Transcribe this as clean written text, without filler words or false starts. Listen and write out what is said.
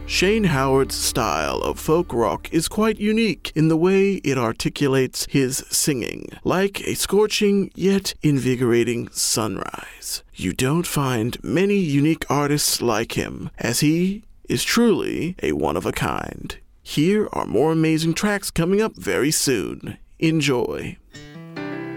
Shane Howard's style of folk rock is quite unique in the way it articulates his singing, like a scorching yet invigorating sunrise. You don't find many unique artists like him, as he is truly a one-of-a-kind. Here are more amazing tracks coming up very soon. Enjoy.